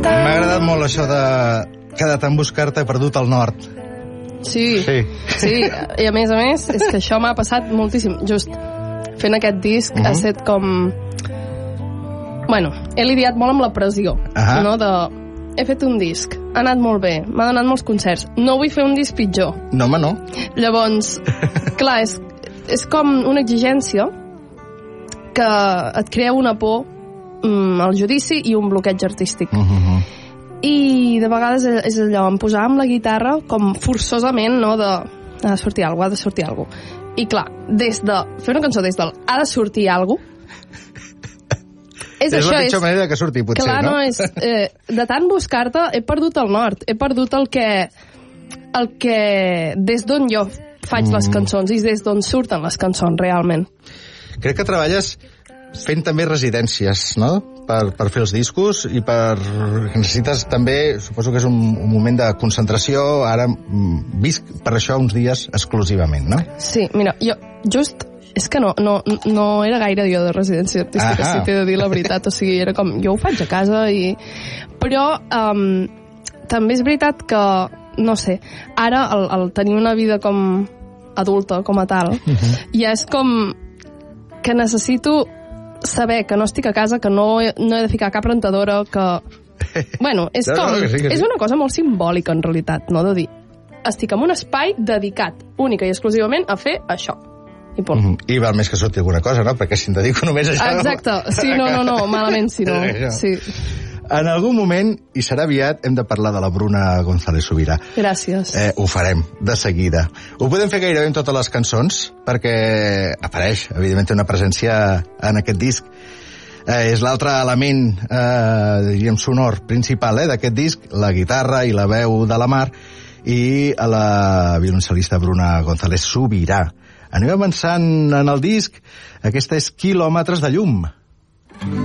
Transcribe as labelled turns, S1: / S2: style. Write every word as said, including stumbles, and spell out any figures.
S1: M'ha agradat molt això de quedat en buscar-te, he perdut el nord.
S2: Sí, sí, sí, i a més a més és que això m'ha passat moltíssim. Just fent aquest disc uh -huh. ha estat com... Bueno, he lidiat molt amb la pressió, uh -huh. no? De... He fet un disc, ha anat molt bé, m'ha donat molts concerts, no vull fer un disc pitjor.
S1: No, home, no.
S2: Llavors, clar, és, és com una exigència que et crea una por mm, al judici i un bloqueig artístic. Uh -huh. I de vegades és allò, em posava amb la guitarra com forçosament, no?, de ha de sortir alguna cosa, ha de sortir alguna cosa. I clar, des de fer una cançó des del ha de sortir alguna cosa, és,
S1: és
S2: això,
S1: la pitjor és, manera que surti, potser,
S2: clar,
S1: no?
S2: no és, eh, de tant buscar-te he perdut el nord, he perdut el que el que des d'on jo faig mm. les cançons i des d'on surten les cançons realment.
S1: Crec que treballes fent també residències, no?, per, per fer els discos i per... necessites també, suposo que és un, un moment de concentració, ara visc per això uns dies exclusivament, no?
S2: Sí, mira, jo just... És que no, no, no era gaire jo de residència artística, si t'he de dir la veritat. O sigui, era com, jo ho faig a casa i... Però um, també és veritat que, no sé, ara el, el tenir una vida com adulta, com a tal, uh-huh. ja és com que necessito saber que no estic a casa, que no he, no he de ficar cap rentadora, que... Bueno, és com... No, no, que sí, que sí. És una cosa molt simbòlica, en realitat, no? De dir, estic en un espai dedicat única i exclusivament a fer això. I, mm -hmm.
S1: I val més que surti alguna cosa, no? Perquè si em dedico només a això...
S2: Exacte, sí, no, no, no, malament si no. Sí.
S1: En algun moment, i serà aviat, hem de parlar de la Bruna González Subirà.
S2: Gràcies.
S1: Eh, ho farem, de seguida. Ho podem fer gairebé en totes les cançons, perquè apareix, evidentment, una presència en aquest disc. Eh, és l'altre element, eh, diríem, sonor principal, eh, d'aquest disc, la guitarra i la veu de la Mar, i a la violoncel·lista Bruna González Subirà. Anem avançant en el disc. Aquesta és Quilòmetres de llum.